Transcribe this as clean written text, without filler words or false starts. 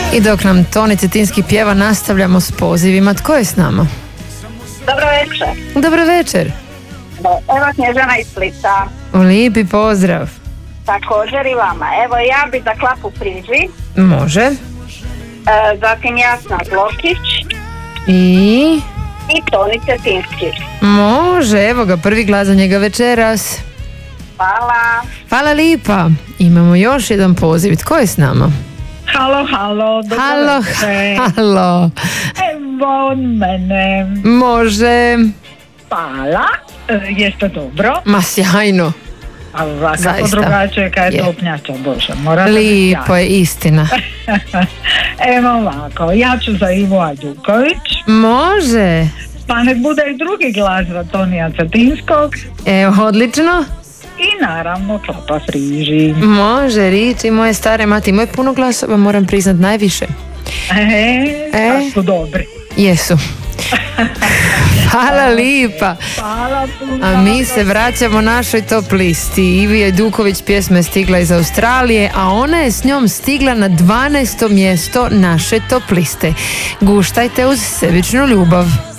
I dok nam Toni Cetinski pjeva, nastavljamo s pozivima. Tko je s nama? Dobro večer. Dobro večer. Evo Snježana iz Splita. Lijepi pozdrav. Također i vama. Evo ja bi za Klapu Priži. Može. Zatim Jasna Zlokić. I Toni Cetinski. može, evo ga, prvi glas za njega večeras. Hvala. Hvala lipa. Imamo još jedan poziv. Tko je s nama? Halo, Halo, halo. Evo od mene. Može. Hvala, jeste dobro? Ma sjajno. A kako Zaista. drugačije kad je topnjača, Bože, mora da biti Lipo sjajno. je, istina. Evo ovako, ja ću za Ivo Ajduković, Može. pa nek bude i drugi glas za Tonija Cetinskog Evo, odlično. i naravno Klapa Friži. Može, Riči, moje stare mati, moje puno glasova, moram priznat, najviše. Kad su dobri. Jesu. Hvala lipa. Hvala puno. A mi se vraćamo našoj top listi. Ivi Ajduković, pjesma je stigla iz Australije, a ona je s njom stigla na 12. mjesto naše top liste. Guštajte uz sebičnu ljubav.